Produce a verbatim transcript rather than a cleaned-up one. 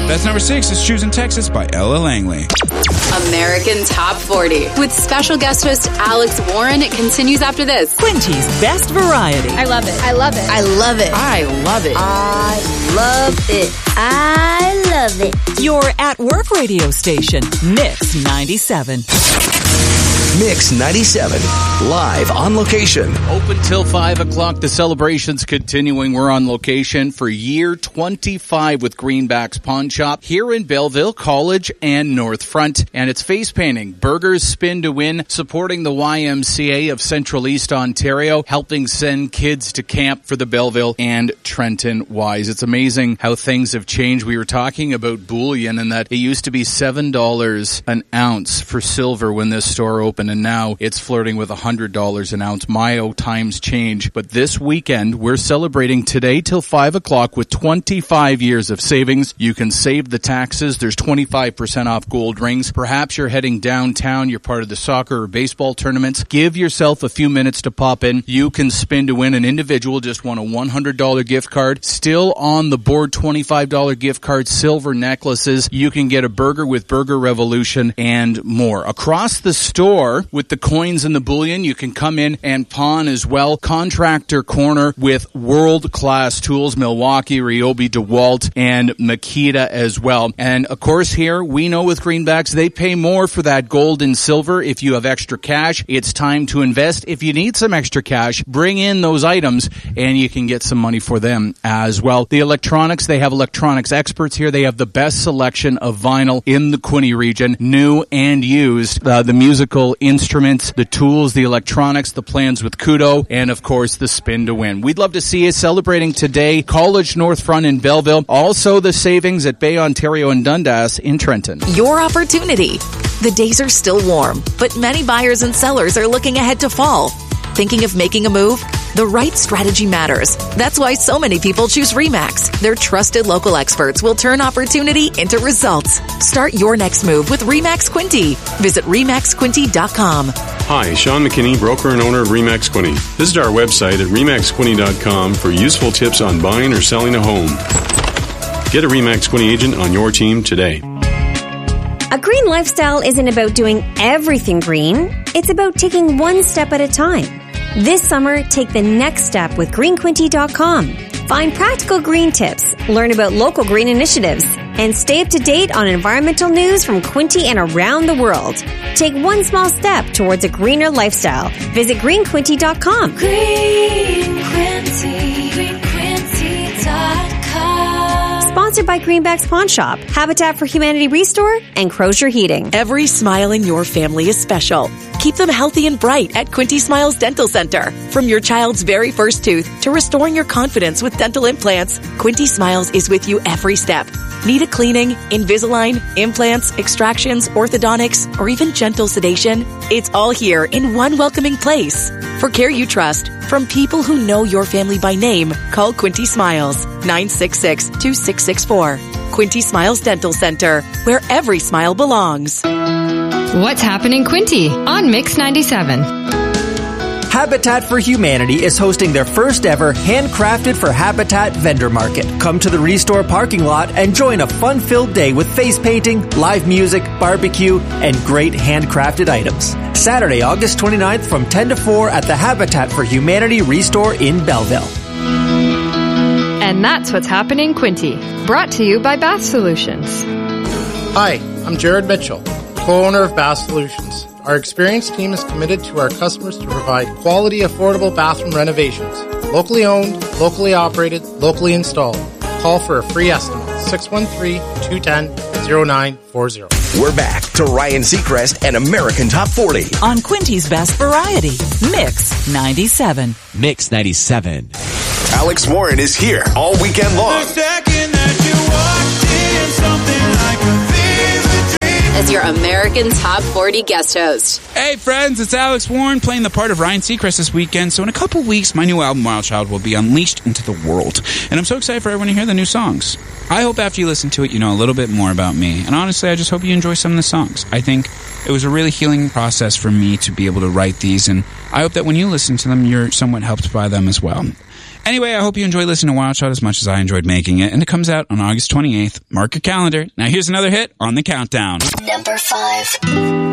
That's number six is Choosing Texas by Ella Langley. American Top forty. With special guest host Alex Warren, it continues after this. Quinty's Best Variety. I love it. I love it. I love it. I love it. I love it. I love it. Your at-work radio station, Mix ninety-seven. Mix ninety-seven, live on location. Open till five o'clock. The celebration's continuing. We're on location for year twenty-five with Greenback's Pawn Shop here in Belleville, College, and North Front. And it's face painting, burgers, spin to win, supporting the Y M C A of Central East Ontario, helping send kids to camp for the Belleville and Trenton Wise. It's amazing how things have changed. We were talking about bullion and that it used to be seven dollars an ounce for silver when this store opened. And now it's flirting with one hundred dollars an ounce. My, oh, times change. But this weekend, we're celebrating today till five o'clock with twenty-five years of savings. You can save the taxes. There's twenty-five percent off gold rings. Perhaps you're heading downtown. You're part of the soccer or baseball tournaments. Give yourself a few minutes to pop in. You can spin to win. An individual just won a one hundred dollars gift card. Still on the board, twenty-five dollars gift card, silver necklaces. You can get a burger with Burger Revolution and more. Across the store, with the coins and the bullion, you can come in and pawn as well. Contractor Corner with world-class tools, Milwaukee, Ryobi, DeWalt, and Makita as well. And of course here, we know with Greenbacks, they pay more for that gold and silver. If you have extra cash, it's time to invest. If you need some extra cash, bring in those items and you can get some money for them as well. The electronics, they have electronics experts here. They have the best selection of vinyl in the Quinte region, new and used. Uh, the musical instruments, the tools, the electronics, the plans with Kudo, and of course the spin to win. We'd love to see you celebrating today. College North Front in Belleville. Also the savings at Bay Ontario and Dundas in Trenton. Your opportunity. The days are still warm, but many buyers and sellers are looking ahead to fall. Thinking of making a move? The right strategy matters. That's why so many people choose RE/MAX. Their trusted local experts will turn opportunity into results. Start your next move with RE/MAX Quinte. Visit remax quinte dot com. Hi, Sean McKinney, broker and owner of RE/MAX Quinte. Visit our website at remax quinte dot com for useful tips on buying or selling a home. Get a RE/MAX Quinte agent on your team today. A green lifestyle isn't about doing everything green. It's about taking one step at a time. This summer, take the next step with green quinte dot com. Find practical green tips, learn about local green initiatives, and stay up to date on environmental news from Quinte and around the world. Take one small step towards a greener lifestyle. Visit green quinte dot com. Green Quinte, green quinte dot com. Sponsored by Greenback's Pawn Shop, Habitat for Humanity Restore, and Crozier Heating. Every smile in your family is special. Keep them healthy and bright at Quinte Smiles Dental Center. From your child's very first tooth to restoring your confidence with dental implants, Quinte Smiles is with you every step. Need a cleaning, Invisalign, implants, extractions, orthodontics, or even gentle sedation? It's all here in one welcoming place. For care you trust, from people who know your family by name, call Quinte Smiles, nine six six, two six six four. Quinte Smiles Dental Center, where every smile belongs. What's happening, Quinte on Mix ninety-seven? Habitat for Humanity is hosting their first ever Handcrafted for Habitat vendor market. Come to the Restore parking lot and join a fun-filled day with face painting, live music, barbecue, and great handcrafted items. Saturday, August twenty-ninth from ten to four at the Habitat for Humanity Restore in Belleville. And that's what's happening, Quinte. Brought to you by Bath Solutions. Hi, I'm Jared Mitchell, co-owner of Bath Solutions. Our experienced team is committed to our customers to provide quality, affordable bathroom renovations. Locally owned, locally operated, locally installed. Call for a free estimate, six one three, two one zero, zero nine four zero. We're back to Ryan Seacrest and American Top forty. On Quinty's Best Variety, Mix ninety-seven. Mix ninety-seven. Alex Warren is here all weekend long. The second that you walked in, something like a fever dream. As your American Top forty guest host. Hey friends, it's Alex Warren playing the part of Ryan Seacrest this weekend. So in a couple weeks, my new album, Wild Child, will be unleashed into the world. And I'm so excited for everyone to hear the new songs. I hope after you listen to it, you know a little bit more about me. And honestly, I just hope you enjoy some of the songs. I think it was a really healing process for me to be able to write these. And I hope that when you listen to them, you're somewhat helped by them as well. Anyway, I hope you enjoy listening to Wild Child as much as I enjoyed making it, and it comes out on August twenty-eighth. Mark your calendar. Now here's another hit on the countdown. Number five.